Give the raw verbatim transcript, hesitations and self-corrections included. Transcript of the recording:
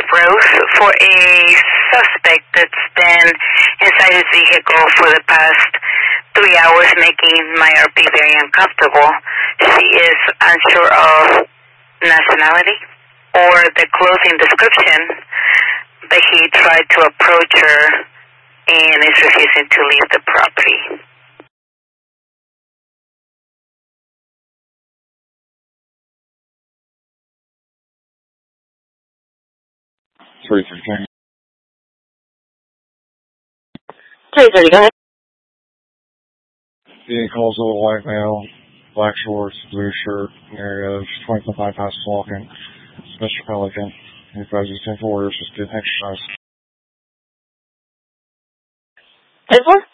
Rose, for a suspect that's been inside his vehicle for the past three hours, making my R P very uncomfortable. She is unsure of nationality or the clothing description, but he tried to approach her and is refusing to leave the property. three thirty. three thirty, go ahead. Vehicle's a little white male, black shorts, blue shirt, areas, twenty-five fast walking. Mister Pelican. He advises ten orders, just get exercise. ten four?